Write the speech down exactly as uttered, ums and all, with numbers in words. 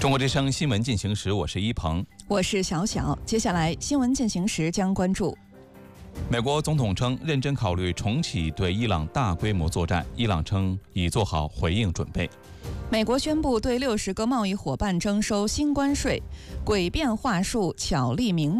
中国之声新闻进行时，我是一鹏， 我是小小。接下来新闻进行时将关注： 美国总统称认真考虑重启对伊朗大规模作战，伊朗称已做好回应准备。 美国宣布对六十个贸易伙伴征收新关税，诡辩话术巧立名目。